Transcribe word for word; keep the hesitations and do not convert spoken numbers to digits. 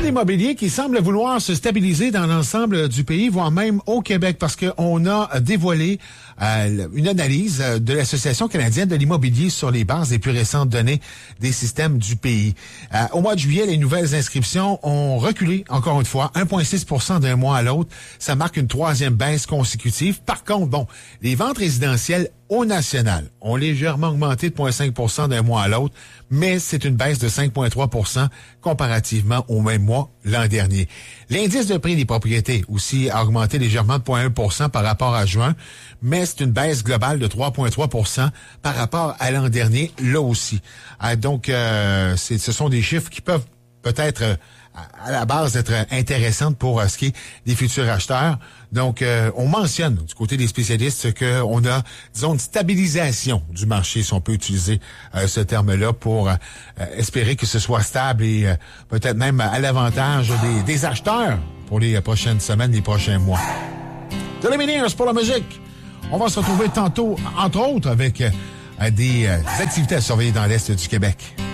l'immobilier qui semble vouloir se stabiliser dans l'ensemble du pays, voire même au Québec, parce qu'on a dévoilé euh, une analyse de l'Association canadienne de l'immobilier sur les bases des plus récentes données des systèmes du pays. Euh, au mois de juillet, les nouvelles inscriptions ont reculé, encore une fois, un virgule six pour cent d'un mois à l'autre. Ça marque une troisième baisse consécutive. Par contre, bon, les ventes résidentielles au national ont légèrement augmenté de zéro virgule cinq pour cent d'un mois à l'autre, mais c'est une baisse de cinq virgule trois pour cent comparativement au même mois l'an dernier. L'indice de prix des propriétés aussi a augmenté légèrement de zéro virgule un pour cent par rapport à juin, mais c'est une baisse globale de trois virgule trois pour cent par rapport à l'an dernier, là aussi. Ah, donc, euh, c'est, ce sont des chiffres qui peuvent peut-être euh, à la base d'être intéressantes pour euh, ce qui est des futurs acheteurs. Donc, euh, on mentionne du côté des spécialistes qu'on a, disons, une stabilisation du marché, si on peut utiliser euh, ce terme-là, pour euh, espérer que ce soit stable et euh, peut-être même à l'avantage des, des acheteurs pour les prochaines semaines, les prochains mois. The Lumineers pour la musique. On va se retrouver tantôt, entre autres, avec euh, des, euh, des activités à surveiller dans l'Est du Québec.